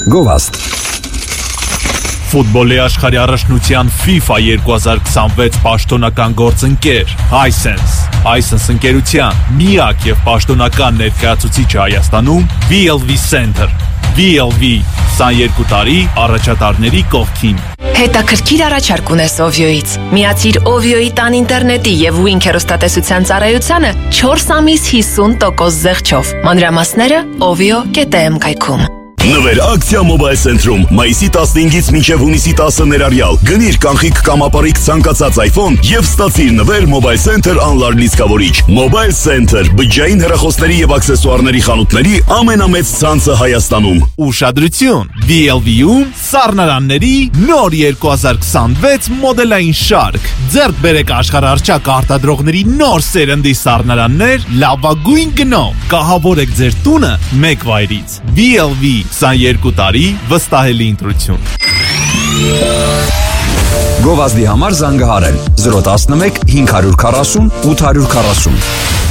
Գովաստ։ Ֆուտբոլի աշխարհի առաջնության FIFA 2026 պաշտոնական գործընկեր Hisense ընկերության միակ եւ պաշտոնական ներկայացուցիչը Հայաստանում VLV Center VLV 22 տարի առաջատարների կողքին Հետաքրքիր առաջարկ ունես Ovio-ից։ Միացիր Ovio-ի տան ինտերնետի եւ Wink հեռուստատեսության ծառայությանը 4 ամիս 50% զեղչով։ Մանրամասները ovio.am կայքում։ Նվեր ակցիա Mobile Center-ում մայիսի 15-ից մինչև հունիսի 10 ներառյալ գնիր կանխիկ կամ ապարիկ ցանկացած iPhone եւ ստացիր նվեր Mobile Center Unlock լիցքավորիչ։ Mobile Center բջջային հեռախոսների եւ աքսեսուարների խանութների ամենամեծ ցանցը Հայաստանում։ Ուշադրություն VLV-ում սառնարանների նոր 2026 մոդելային շարք։ Ձեռք բերեք աշխարհարչակ արտադրողների նոր սերնդի սառնարաններ լավագույն գնով։ Կահավորեք ձեր տունը մեկ վայրից։ VLV 22 տարի վստահելի ընտրություն։ Գովազդի համար զանգահարել 011 540 840